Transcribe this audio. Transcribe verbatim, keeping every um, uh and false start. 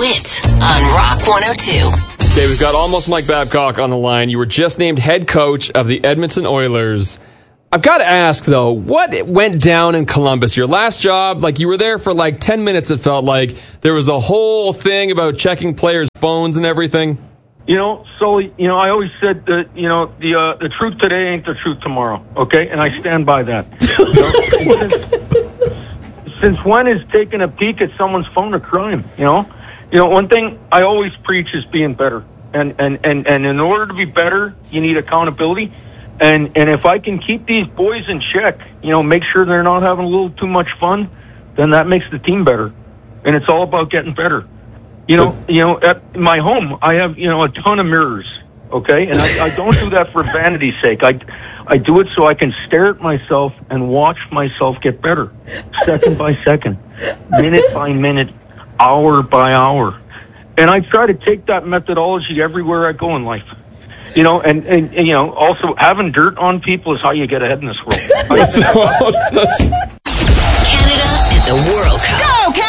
Wit on Rock one oh two. Okay, we've got almost Mike Babcock on the line. You were just named head coach of the Edmonton Oilers. I've got to ask, though, what went down in Columbus? Your last job, like you were there for like ten minutes, it felt like. There was a whole thing about checking players' phones and everything. You know, so, you know, I always said that, you know, the uh, the truth today ain't the truth tomorrow, okay? And I stand by that. You know, since, since when is taking a peek at someone's phone a crime, you know? You know, one thing I always preach is being better. And, and, and, and in order to be better, you need accountability. And and if I can keep these boys in check, you know, make sure they're not having a little too much fun, then that makes the team better. And it's all about getting better. You know, you know, at my home, I have, you know, a ton of mirrors, okay? And I, I don't do that for vanity's sake. I, I do it so I can stare at myself and watch myself get better, second by second, minute by minute, hour by hour. And I try to take that methodology everywhere I go in life. You know, and, and, and, you know, also having dirt on people is how you get ahead in this world. Canada at the World Cup. Go, Canada!